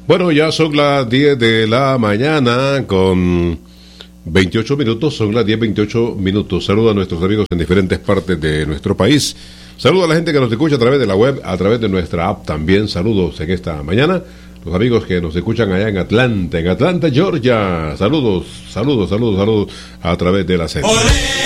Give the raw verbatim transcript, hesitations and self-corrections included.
Bueno, ya son las diez de la mañana con veintiocho minutos, son las diez veintiocho minutos. Saludos a nuestros amigos en diferentes partes de nuestro país. Saludos a la gente que nos escucha a través de la web, a través de nuestra app también. Saludos en esta mañana. Los amigos que nos escuchan allá en Atlanta, en Atlanta, Georgia. Saludos, saludos, saludos, saludos a través de la serie.